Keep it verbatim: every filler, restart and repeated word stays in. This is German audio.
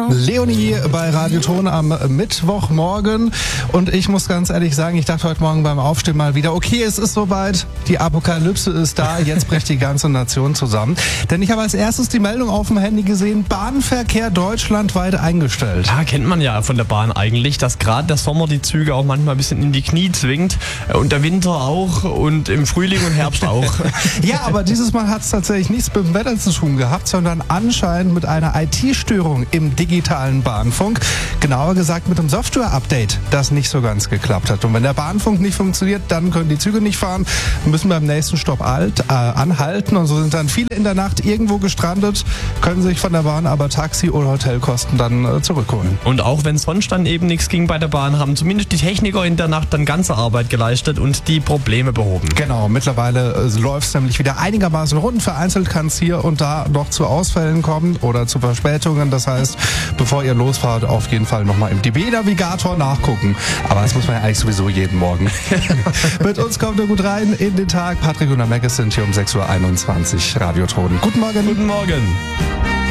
Leonie bei Radioton am Mittwochmorgen. Und ich muss ganz ehrlich sagen, ich dachte heute Morgen beim Aufstehen mal wieder, okay, es ist soweit, die Apokalypse ist da, jetzt bricht die ganze Nation zusammen. Denn ich habe als erstes die Meldung auf dem Handy gesehen, Bahnverkehr deutschlandweit eingestellt. Ja, kennt man ja von der Bahn eigentlich, dass gerade der Sommer die Züge auch manchmal ein bisschen in die Knie zwingt und der Winter auch und im Frühling und Herbst auch. Ja, aber dieses Mal hat es tatsächlich nichts mit dem Wetter zu tun gehabt, sondern anscheinend mit einer I T-Störung im digitalen Bahnfunk. Genauer gesagt mit einem Software-Update, das nicht so ganz geklappt hat. Und wenn der Bahnfunk nicht funktioniert, dann können die Züge nicht fahren, müssen beim nächsten Stopp alt, äh, anhalten. Und so sind dann viele in der Nacht irgendwo gestrandet, können sich von der Bahn aber Taxi- oder Hotelkosten dann äh, zurückholen. Und auch wenn sonst dann eben nichts ging bei der Bahn, haben zumindest die Techniker in der Nacht dann ganze Arbeit geleistet und die Probleme behoben. Genau, mittlerweile äh, läuft es nämlich wieder einigermaßen rund. Vereinzelt kann es hier und da noch zu Ausfällen kommen oder zu Verspätungen. Das heißt, bevor ihr losfahrt, auf jeden Fall nochmal im D B-Navigator nachgucken. Aber das muss man ja eigentlich sowieso jeden Morgen. Mit uns kommt ihr gut rein in den Tag. Patrick und der Mac sind hier um sechs Uhr einundzwanzig. Radioton. Guten Morgen. Guten Morgen.